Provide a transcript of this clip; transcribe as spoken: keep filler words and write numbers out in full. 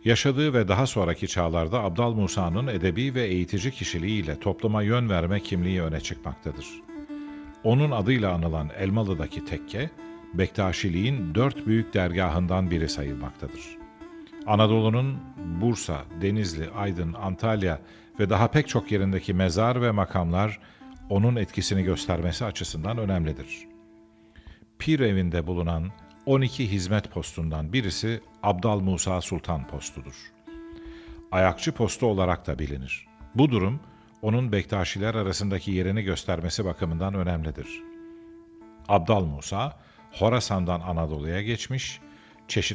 Yaşadığı ve daha sonraki çağlarda Abdal Musa'nın edebi ve eğitici kişiliğiyle topluma yön verme kimliği öne çıkmaktadır. Onun adıyla anılan Elmalı'daki tekke, Bektaşiliğin dört büyük dergahından biri sayılmaktadır. Anadolu'nun Bursa, Denizli, Aydın, Antalya ve daha pek çok yerindeki mezar ve makamlar onun etkisini göstermesi açısından önemlidir. Pir evinde bulunan on iki hizmet postundan birisi Abdal Musa Sultan postudur. Ayakçı postu olarak da bilinir. Bu durum onun Bektaşiler arasındaki yerini göstermesi bakımından önemlidir. Abdal Musa, Horasan'dan Anadolu'ya geçmiş, çeşitli